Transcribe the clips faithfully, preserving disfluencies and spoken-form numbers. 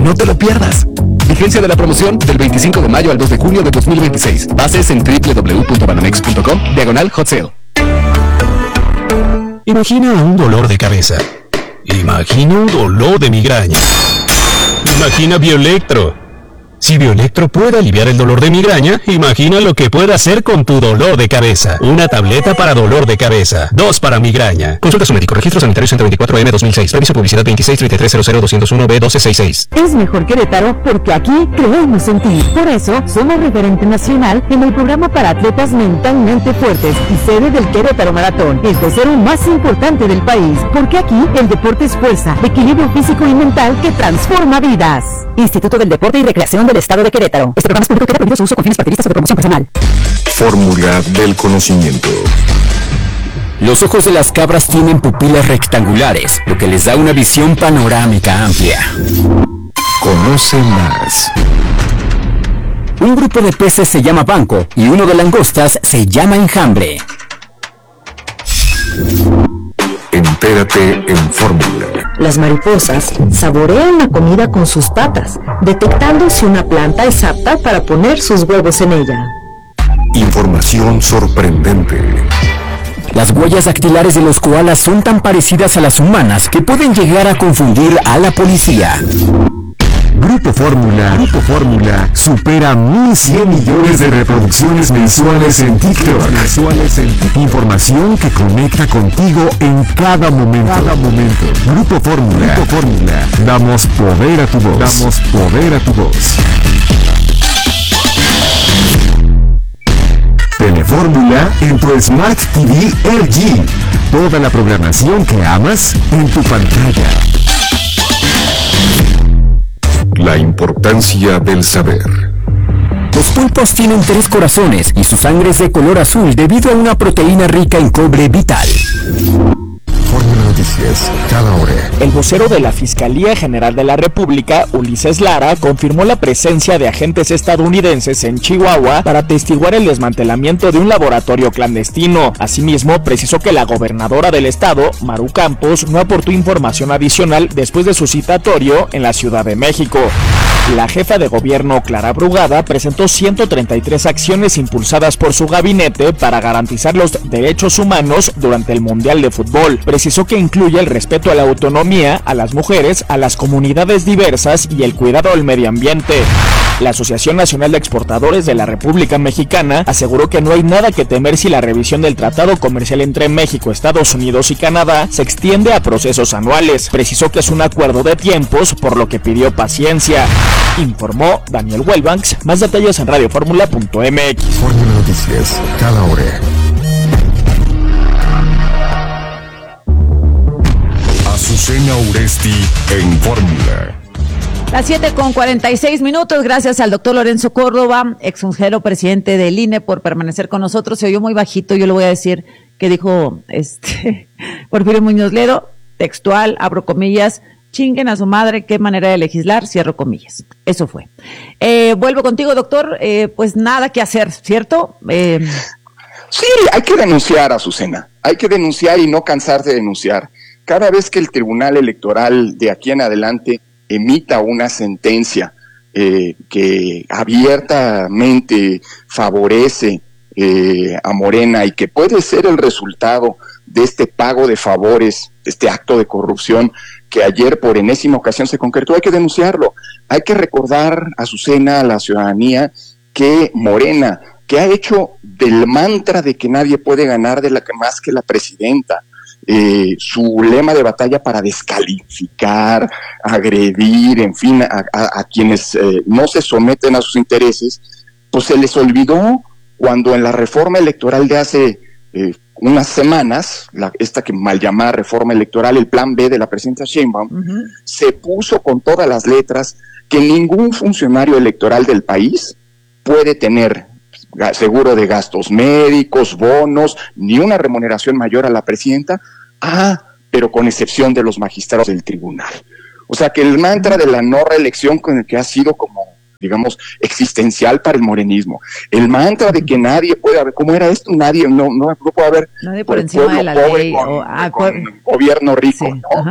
No te lo pierdas. Vigencia de la promoción del veinticinco de mayo al dos de junio de dos mil veintiséis. Bases en doble u doble u doble u punto banamex punto com, diagonal hot sale. Imagina un dolor de cabeza. Imagina un dolor de migraña. Imagina Bioelectro. Si Bioelectro puede aliviar el dolor de migraña, imagina lo que puede hacer con tu dolor de cabeza. Una tableta para dolor de cabeza, dos para migraña. Consulta a su médico. Registro sanitario ciento veinticuatro eme dos mil seis. Permiso publicidad veintiséis treinta y tres cero cero doscientos uno be doce sesenta y seis. Es mejor Querétaro porque aquí creemos en ti. Por eso, somos referente nacional en el programa para atletas mentalmente fuertes y sede del Querétaro Maratón, el tercero más importante del país. Porque aquí el deporte es fuerza, equilibrio físico y mental que transforma vidas. Instituto del Deporte y Recreación del Estado de Querétaro. Este programa es público y queda prohibido su uso con fines partidistas o de promoción personal. Fórmula del conocimiento. Los ojos de las cabras tienen pupilas rectangulares, lo que les da una visión panorámica amplia. Conoce más. Un grupo de peces se llama banco y uno de langostas se llama enjambre. Entérate en Fórmula. Las mariposas saborean la comida con sus patas, detectando si una planta es apta para poner sus huevos en ella. Información sorprendente. Las huellas dactilares de los koalas son tan parecidas a las humanas que pueden llegar a confundir a la policía. Grupo Fórmula, Grupo Fórmula supera mil cien millones de reproducciones mensuales en TikTok. Mensuales en Información que conecta contigo en cada momento. Cada momento. Grupo Fórmula, Grupo Fórmula. Damos poder a tu voz. Damos poder a tu voz. Telefórmula en tu Smart T V L G. Toda la programación que amas en tu pantalla. La importancia del saber. Los pulpos tienen tres corazones y su sangre es de color azul debido a una proteína rica en cobre vital. Fórmula Noticias, cada hora. El vocero de la Fiscalía General de la República, Ulises Lara, confirmó la presencia de agentes estadounidenses en Chihuahua para atestiguar el desmantelamiento de un laboratorio clandestino. Asimismo, precisó que la gobernadora del estado, Maru Campos, no aportó información adicional después de su citatorio en la Ciudad de México. La jefa de gobierno, Clara Brugada, presentó ciento treinta y tres acciones impulsadas por su gabinete para garantizar los derechos humanos durante el Mundial de Fútbol. Precisó que incluye el respeto a la autonomía, a las mujeres, a las comunidades diversas y el cuidado al medio ambiente. La Asociación Nacional de Exportadores de la República Mexicana aseguró que no hay nada que temer si la revisión del Tratado Comercial entre México, Estados Unidos y Canadá se extiende a procesos anuales. Precisó que es un acuerdo de tiempos, por lo que pidió paciencia. Informó Daniel Welbanks. Más detalles en radioformula punto eme equis. Fórmula Noticias, cada hora. Azucena Uresti en Fórmula. Las siete con cuarenta y seis minutos, gracias al doctor Lorenzo Córdoba, ex consejero presidente del I N E, por permanecer con nosotros. Se oyó muy bajito, yo le voy a decir que dijo este Porfirio Muñoz Ledo, textual, abro comillas, chinguen a su madre, qué manera de legislar, cierro comillas. Eso fue. Eh, vuelvo contigo, doctor, eh, pues nada que hacer, ¿cierto? Eh... Sí, hay que denunciar, Azucena, hay que denunciar y no cansarse de denunciar. Cada vez que el Tribunal Electoral de aquí en adelante emita una sentencia eh, que abiertamente favorece eh, a Morena y que puede ser el resultado de este pago de favores, de este acto de corrupción que ayer por enésima ocasión se concretó, hay que denunciarlo. Hay que recordar, Azucena, a la ciudadanía que Morena, que ha hecho del mantra de que nadie puede ganar de la que más que la presidenta, Eh, su lema de batalla para descalificar, agredir, en fin, a, a, a quienes eh, no se someten a sus intereses, pues se les olvidó cuando en la reforma electoral de hace eh, unas semanas, la, esta que mal llamada reforma electoral, el plan B de la presidenta Sheinbaum, uh-huh. se puso con todas las letras que ningún funcionario electoral del país puede tener seguro de gastos médicos, bonos, ni una remuneración mayor a la presidenta, ah, pero con excepción de los magistrados del tribunal. O sea que el mantra de la no reelección, con el que ha sido como, digamos, existencial para el morenismo, el mantra de que nadie puede haber, ¿cómo era esto? Nadie, no, no, no puede haber nadie por encima de la ley, con, o, ah, con por... gobierno rico, sí, ¿no? Ajá.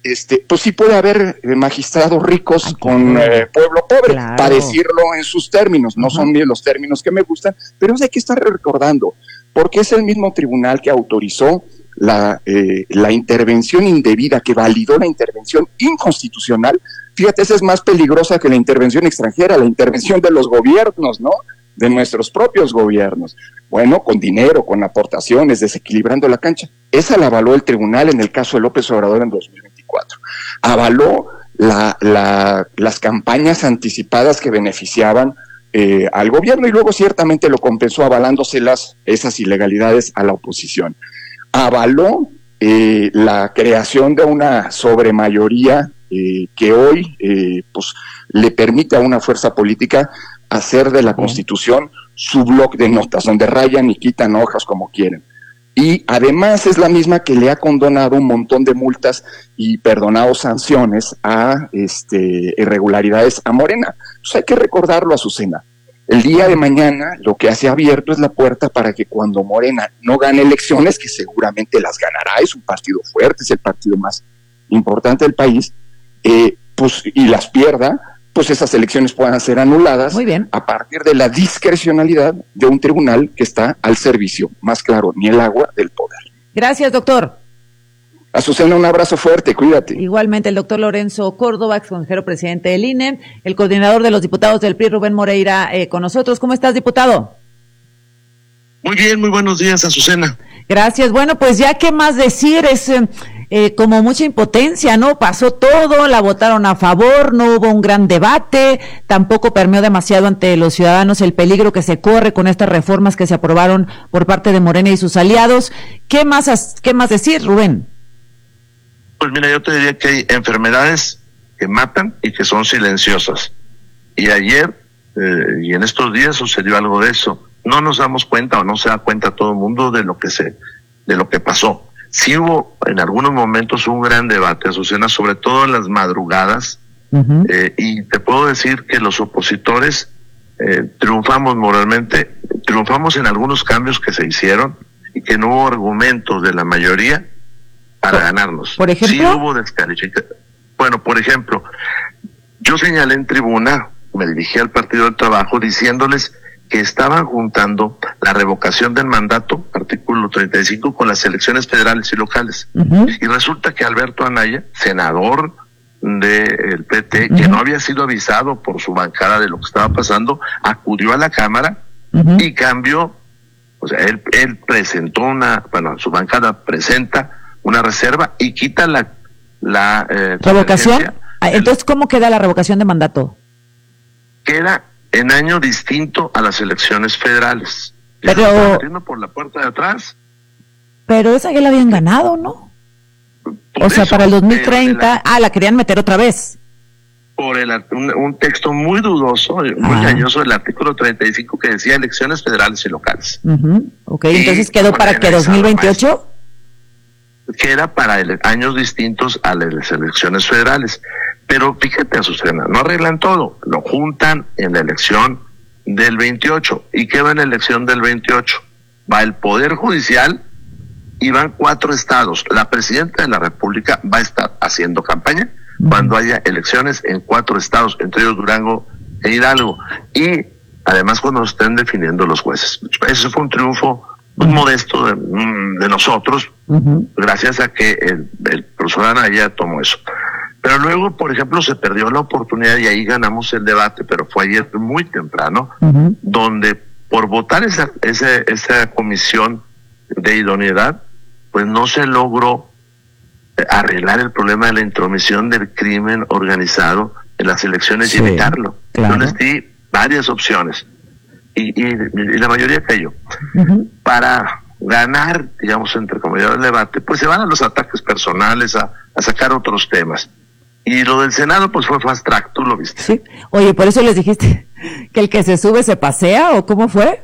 este, pues sí puede haber eh, magistrados ricos Ay, con eh, pueblo pobre, claro. para decirlo en sus términos. No Ajá. son ni los términos que me gustan, pero hay que estar recordando, porque es el mismo tribunal que autorizó la, eh, la intervención indebida, que validó la intervención inconstitucional. Fíjate, esa es más peligrosa que la intervención extranjera, la intervención de los gobiernos, ¿no? De nuestros propios gobiernos. Bueno, con dinero, con aportaciones, desequilibrando la cancha. Esa la avaló el tribunal en el caso de López Obrador en dos mil veinticuatro. Avaló la, la, las campañas anticipadas que beneficiaban eh, al gobierno, y luego ciertamente lo compensó avalándoselas esas ilegalidades a la oposición. Avaló eh, la creación de una sobremayoría eh, que hoy eh, pues, le permite a una fuerza política hacer de la Constitución su bloc de notas, donde rayan y quitan hojas como quieren. Y además es la misma que le ha condonado un montón de multas y perdonado sanciones a este, irregularidades a Morena. Entonces hay que recordarlo, Azucena. El día de mañana lo que hace abierto es la puerta para que cuando Morena no gane elecciones, que seguramente las ganará, es un partido fuerte, es el partido más importante del país, eh, pues, y las pierda, pues esas elecciones puedan ser anuladas. Muy bien. A partir de la discrecionalidad de un tribunal que está al servicio, más claro, ni el agua, del poder. Gracias, doctor. Azucena, un abrazo fuerte, cuídate. Igualmente, el doctor Lorenzo Córdoba, ex consejero presidente del I N E, el coordinador de los diputados del P R I, Rubén Moreira, eh, con nosotros. ¿Cómo estás, diputado? Muy bien, muy buenos días, Azucena. Gracias. Bueno, pues ya qué más decir, es eh, eh, como mucha impotencia, ¿no? Pasó todo, la votaron a favor, no hubo un gran debate, tampoco permeó demasiado ante los ciudadanos el peligro que se corre con estas reformas que se aprobaron por parte de Morena y sus aliados. ¿Qué más, qué más decir, Rubén? Pues mira, yo te diría que hay enfermedades que matan y que son silenciosas. Y ayer eh, y en estos días sucedió algo de eso. No nos damos cuenta o no se da cuenta todo el mundo de lo que se, de lo que pasó. Sí hubo en algunos momentos un gran debate, Azucena, sobre todo en las madrugadas, uh-huh. eh, y te puedo decir que los opositores eh, triunfamos moralmente, triunfamos en algunos cambios que se hicieron y que no hubo argumentos de la mayoría para por, ganarnos. ¿Por ejemplo? Sí hubo descalificación. Bueno, por ejemplo, yo señalé en tribuna, me dirigí al Partido del Trabajo diciéndoles que estaban juntando la revocación del mandato, artículo treinta y cinco, con las elecciones federales y locales. Uh-huh. Y resulta que Alberto Anaya, senador del P T, uh-huh. que no había sido avisado por su bancada de lo que estaba pasando, acudió a la Cámara uh-huh. y cambió, o sea, él, él presentó una, bueno, su bancada presenta una reserva y quita la... la eh, ¿Revocación? Entonces, ¿cómo queda la revocación de mandato? Queda en año distinto a las elecciones federales. Pero... por la puerta de atrás. Pero esa ya la habían ganado, ¿no? Por o sea, eso, para el dos mil treinta... La, ah, la querían meter otra vez. Por el, un, un texto muy dudoso, muy ah. engañoso del artículo treinta y cinco que decía elecciones federales y locales. Uh-huh. Ok, y entonces quedó para que dos mil veintiocho... Queda para ele- años distintos a las elecciones federales. Pero fíjate, Azucena, no arreglan todo, lo juntan en la elección del veintiocho. ¿Y qué va en la elección del veintiocho? Va el Poder Judicial y van cuatro estados. La Presidenta de la República va a estar haciendo campaña uh-huh. cuando haya elecciones en cuatro estados, entre ellos Durango e Hidalgo. Y además cuando estén definiendo los jueces. Ese fue un triunfo muy uh-huh. modesto de, de nosotros, uh-huh. gracias a que el, el profesor Anaya tomó eso. Pero luego, por ejemplo, se perdió la oportunidad y ahí ganamos el debate, pero fue ayer muy temprano, uh-huh. donde por votar esa, esa, esa comisión de idoneidad, pues no se logró arreglar el problema de la intromisión del crimen organizado en las elecciones sí, y evitarlo. Claro. Yo les di varias opciones y, y, y la mayoría cayó. Uh-huh. Para ganar, digamos, entre comillas, el debate, pues se van a los ataques personales, a, a sacar otros temas. Y lo del Senado, pues fue fast track, tú lo viste. Sí. Oye, ¿por eso les dijiste que el que se sube se pasea o cómo fue?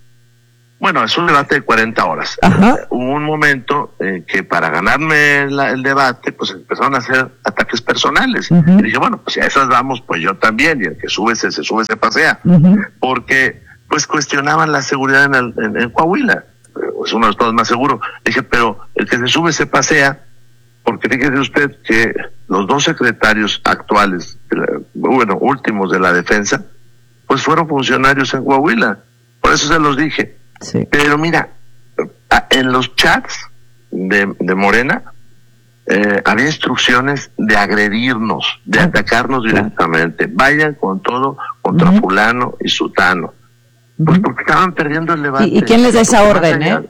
Bueno, es un debate de cuarenta horas. Ajá. Hubo un momento en que para ganarme la, el debate, pues empezaron a hacer ataques personales. Uh-huh. Y dije, bueno, pues si a esas vamos, pues yo también. Y el que sube se, se sube se pasea. Uh-huh. Porque, pues cuestionaban la seguridad en, el, en, en Coahuila. Es uno de los estados más seguros. Dije, pero el que se sube se pasea porque fíjese usted que los dos secretarios actuales, bueno, últimos de la defensa, pues fueron funcionarios en Coahuila, por eso se los dije. Sí. Pero mira, en los chats de, de Morena, eh, había instrucciones de agredirnos, de atacarnos directamente. Vayan con todo contra uh-huh. fulano y sutano. Pues uh-huh. porque estaban perdiendo el debate. ¿Y, y quién les da esa orden, eh?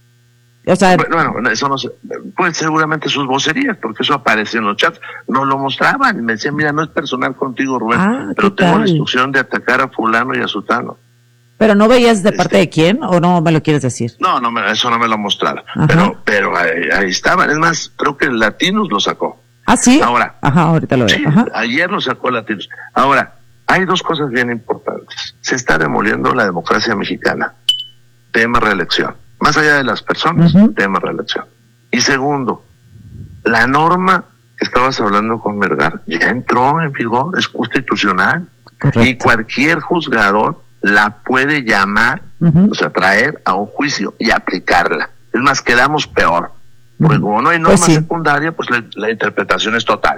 O sea, bueno, bueno, eso no sé, pues seguramente sus vocerías, porque eso apareció en los chats, no lo mostraban, y me decían, mira, no es personal contigo, Rubén, ah, pero tengo tal? la instrucción de atacar a fulano y a sutano. ¿Pero no veías de este, parte de quién, o no me lo quieres decir? No, no, me, eso no me lo mostraron, Ajá. pero pero ahí, ahí estaban, es más, creo que el Latinos lo sacó. ¿Ah, sí? Ahora. Ajá, ahorita lo veo. Sí, Ajá. ayer lo sacó el Latinos. Ahora, hay dos cosas bien importantes. Se está demoliendo la democracia mexicana. Tema reelección. Más allá de las personas, uh-huh. tema reelección. Y segundo, la norma que estabas hablando con Melgar ya entró en vigor, es constitucional. Correcto. Y cualquier juzgador la puede llamar, uh-huh. o sea, traer a un juicio y aplicarla. Es más, quedamos peor. Porque uh-huh. como no hay norma pues sí. secundaria, pues la, la interpretación es total.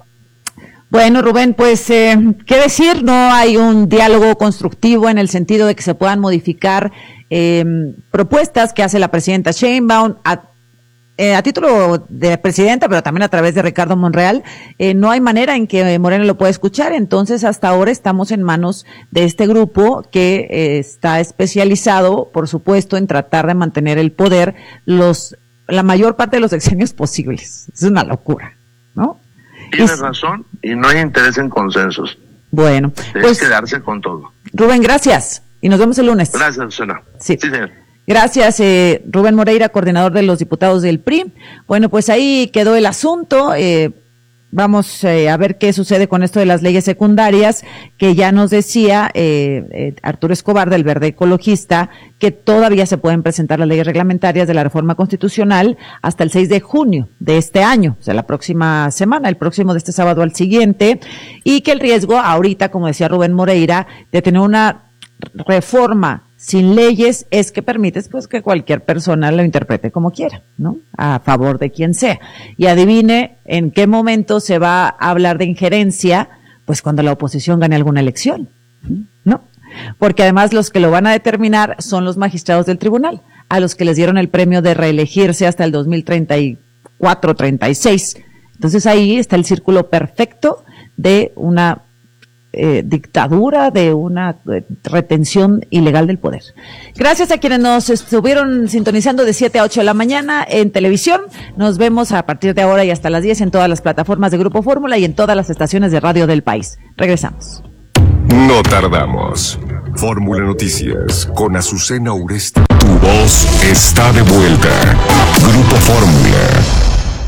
Bueno, Rubén, pues, eh, ¿qué decir? No hay un diálogo constructivo en el sentido de que se puedan modificar eh, propuestas que hace la presidenta Sheinbaum a, eh, a título de presidenta, pero también a través de Ricardo Monreal. Eh, no hay manera en que Morena lo pueda escuchar, entonces hasta ahora estamos en manos de este grupo que eh, está especializado, por supuesto, en tratar de mantener el poder los la mayor parte de los sexenios posibles. Es una locura, ¿no? Tienes es... razón, y no hay interés en consensos. Bueno, Debes pues quedarse con todo. Rubén, gracias, y nos vemos el lunes. Gracias, Susana. Sí, sí señor. Gracias, eh, Rubén Moreira, coordinador de los diputados del P R I. Bueno, pues ahí quedó el asunto. Eh, vamos eh, a ver qué sucede con esto de las leyes secundarias, que ya nos decía eh, eh, Arturo Escobar del Verde Ecologista, que todavía se pueden presentar las leyes reglamentarias de la reforma constitucional hasta el seis de junio de este año, o sea, la próxima semana, el próximo de este sábado al siguiente, y que el riesgo ahorita, como decía Rubén Moreira, de tener una reforma sin leyes es que permites pues que cualquier persona lo interprete como quiera, ¿no? A favor de quien sea. Y adivine en qué momento se va a hablar de injerencia, pues cuando la oposición gane alguna elección, ¿no? Porque además los que lo van a determinar son los magistrados del tribunal, a los que les dieron el premio de reelegirse hasta el dos mil treinta y cuatro, treinta y seis. Entonces ahí está el círculo perfecto de una Eh, dictadura, de una eh, retención ilegal del poder. Gracias a quienes nos estuvieron sintonizando de siete a ocho de la mañana en televisión. Nos vemos a partir de ahora y hasta las diez en todas las plataformas de Grupo Fórmula y en todas las estaciones de radio del país. Regresamos. No tardamos. Fórmula Noticias con Azucena Uresti. Tu voz está de vuelta. Grupo Fórmula.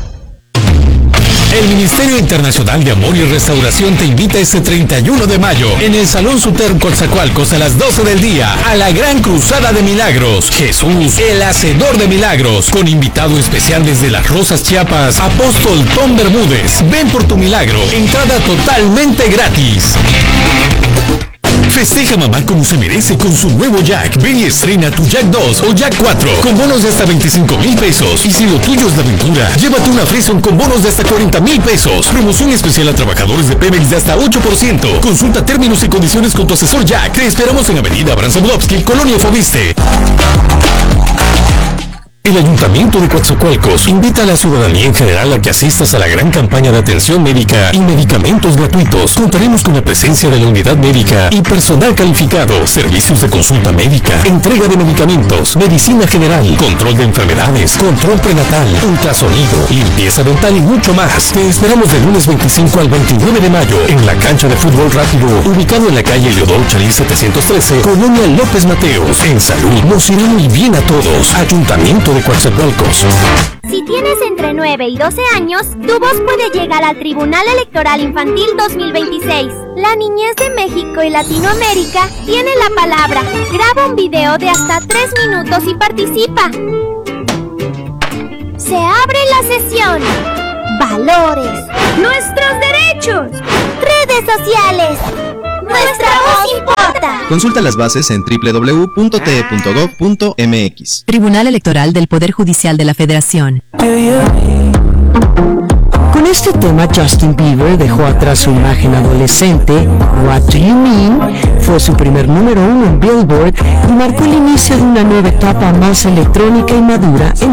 El Ministerio Internacional de Amor y Restauración te invita este treinta y uno de mayo en el Salón Suter Coatzacoalcos a las doce del día a la Gran Cruzada de Milagros. Jesús, el Hacedor de Milagros, con invitado especial desde Las Rosas, Chiapas, Apóstol Tom Bermúdez. Ven por tu milagro, entrada totalmente gratis. Festeja mamá como se merece con su nuevo Jack. Ven y estrena tu Jack dos o Jack cuatro con bonos de hasta veinticinco mil pesos. Y si lo tuyo es la aventura, llévate una Frison con bonos de hasta cuarenta mil pesos. Promoción especial a trabajadores de Pemex de hasta ocho por ciento. Consulta términos y condiciones con tu asesor Jack. Te esperamos en Avenida Abraham Sadowski, Colonia Fobiste. El Ayuntamiento de Coatzacoalcos invita a la ciudadanía en general a que asistas a la gran campaña de atención médica y medicamentos gratuitos. Contaremos con la presencia de la unidad médica y personal calificado, servicios de consulta médica, entrega de medicamentos, medicina general, control de enfermedades, control prenatal, ultrasonido, limpieza dental y mucho más. Te esperamos del lunes veinticinco al veintinueve de mayo en la cancha de fútbol rápido, ubicado en la calle Leodoro Chalí setecientos trece, Colonia López Mateos. En salud nos irá muy bien a todos. Ayuntamiento de Coatzacoalcos. Si tienes entre nueve y doce años, tu voz puede llegar al Tribunal Electoral Infantil dos mil veintiséis. La niñez de México y Latinoamérica tiene la palabra. Graba un video de hasta tres minutos y participa. Se abre la sesión. Valores. Nuestros derechos. Redes sociales. Nuestra voz importa. Consulta las bases en doble u doble u doble u punto t e punto gov punto m x. Tribunal Electoral del Poder Judicial de la Federación. Con este tema, Justin Bieber dejó atrás su imagen adolescente. What Do You Mean fue su primer número uno en Billboard y marcó el inicio de una nueva etapa más electrónica y madura en